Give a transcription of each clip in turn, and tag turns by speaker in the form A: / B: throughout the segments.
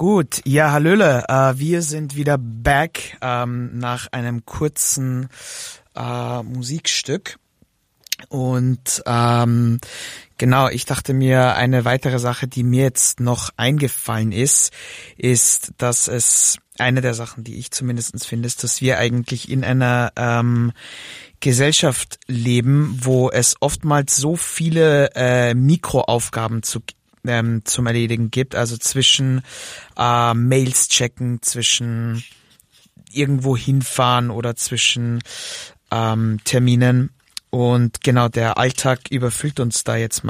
A: Gut, ja, hallöle. Wir sind wieder back nach einem kurzen Musikstück. Und genau, ich dachte mir, eine weitere Sache, die mir jetzt noch eingefallen ist, dass es eine der Sachen, die ich zumindest finde, ist, dass wir eigentlich in einer Gesellschaft leben, wo es oftmals so viele Mikroaufgaben zum Erledigen gibt, also zwischen Mails checken, zwischen irgendwo hinfahren oder zwischen Terminen. Und genau, der Alltag überfüllt uns da jetzt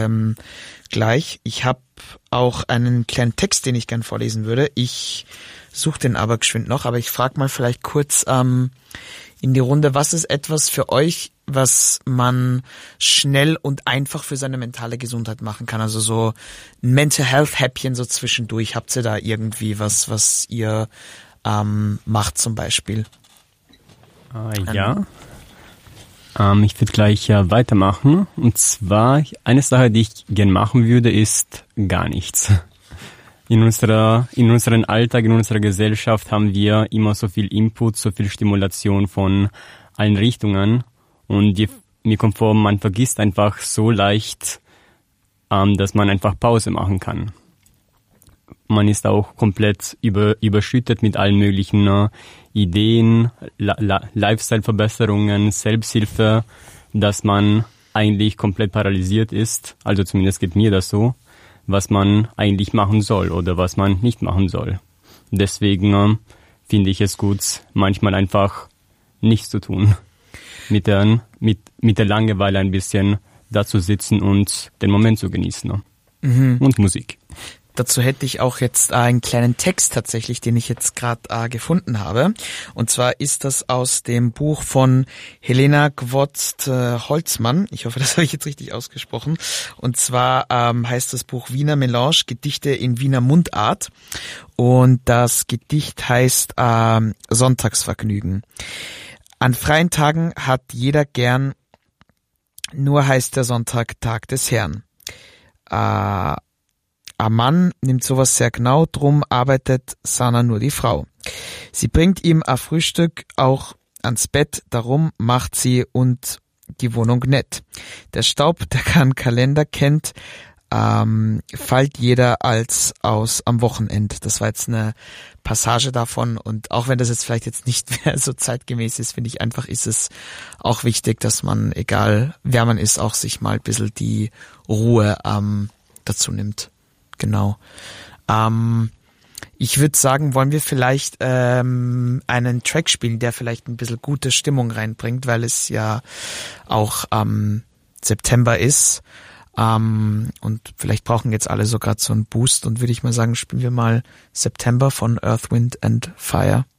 A: gleich. Ich habe auch einen kleinen Text, den ich gern vorlesen würde. Ich suche den aber geschwind noch, aber ich frage mal vielleicht kurz in die Runde, was ist etwas für euch, was man schnell und einfach für seine mentale Gesundheit machen kann? Also so ein Mental Health Häppchen so zwischendurch. Habt ihr da irgendwie was ihr macht zum Beispiel?
B: Ja. Ich würde gleich weitermachen. Und zwar, eine Sache, die ich gern machen würde, ist gar nichts. In unserem Alltag, in unserer Gesellschaft haben wir immer so viel Input, so viel Stimulation von allen Richtungen. Und mir kommt vor, man vergisst einfach so leicht, dass man einfach Pause machen kann. Man ist auch komplett überschüttet mit allen möglichen Ideen, Lifestyle-Verbesserungen, Selbsthilfe, dass man eigentlich komplett paralysiert ist. Also zumindest geht mir das so, was man eigentlich machen soll oder was man nicht machen soll. Deswegen finde ich es gut, manchmal einfach nichts zu tun. Mit der Langeweile ein bisschen da zu sitzen und den Moment zu genießen. Und Musik.
A: Dazu hätte ich auch jetzt einen kleinen Text tatsächlich, den ich jetzt gerade gefunden habe. Und zwar ist das aus dem Buch von Helena Gwozt-Holzmann. Ich hoffe, das habe ich jetzt richtig ausgesprochen. Und zwar heißt das Buch Wiener Melange, Gedichte in Wiener Mundart. Und das Gedicht heißt Sonntagsvergnügen. An freien Tagen hat jeder gern, nur heißt der Sonntag Tag des Herrn. Ein Mann nimmt sowas sehr genau, drum arbeitet Sana nur die Frau. Sie bringt ihm ein Frühstück auch ans Bett, darum macht sie und die Wohnung nett. Der Staub, der keinen Kalender kennt, fällt jeder als aus am Wochenende. Das war jetzt eine Passage davon und auch wenn das jetzt vielleicht jetzt nicht mehr so zeitgemäß ist, finde ich einfach, ist es auch wichtig, dass man, egal wer man ist, auch sich mal ein bisschen die Ruhe dazu nimmt. Genau. Ich würde sagen, wollen wir vielleicht einen Track spielen, der vielleicht ein bisschen gute Stimmung reinbringt, weil es ja auch September ist. Und vielleicht brauchen jetzt alle so gerade so einen Boost und würde ich mal sagen, spielen wir mal September von Earth, Wind and Fire.